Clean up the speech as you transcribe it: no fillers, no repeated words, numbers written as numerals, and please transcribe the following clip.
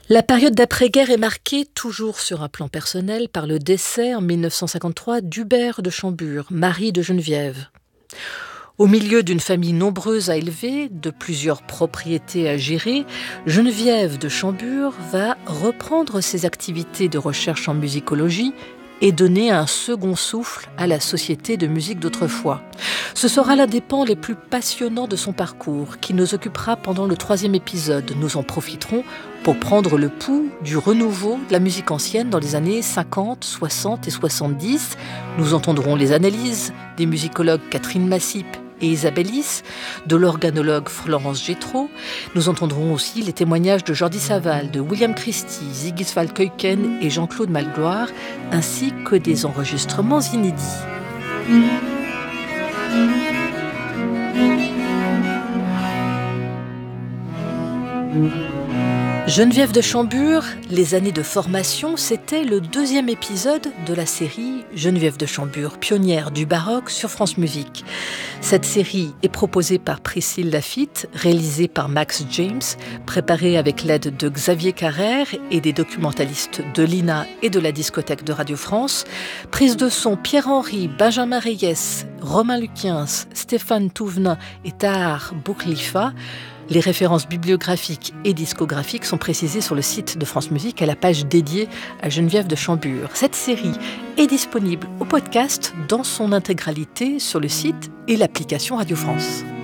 La période d'après-guerre est marquée, toujours sur un plan personnel, par le décès en 1953 d'Hubert de Chambure, mari de Geneviève. Au milieu d'une famille nombreuse à élever, de plusieurs propriétés à gérer, Geneviève de Chambure va reprendre ses activités de recherche en musicologie et donner un second souffle à la société de musique d'autrefois. Ce sera l'un des pans les plus passionnants de son parcours qui nous occupera pendant le 3e épisode. Nous en profiterons pour prendre le pouls du renouveau de la musique ancienne dans les années 50, 60 et 70. Nous entendrons les analyses des musicologues Catherine Massip et Isabelle Is, de l'organologue Florence Gétraud. Nous entendrons aussi les témoignages de Jordi Savall, de William Christie, Ziggy Valkeuken et Jean-Claude Malgloire, ainsi que des enregistrements inédits. Geneviève de Chambure, les années de formation, c'était le 2e épisode de la série Geneviève de Chambure, pionnière du baroque sur France Musique. Cette série est proposée par Priscille Lafitte, réalisée par Max James, préparée avec l'aide de Xavier Carrère et des documentalistes de l'INA et de la discothèque de Radio France. Prise de son Pierre-Henri, Benjamin Reyes, Romain Luquiens, Stéphane Touvenin et Tahar Bouklifa. Les références bibliographiques et discographiques sont précisées sur le site de France Musique à la page dédiée à Geneviève de Chambure. Cette série est disponible au podcast dans son intégralité sur le site et l'application Radio France.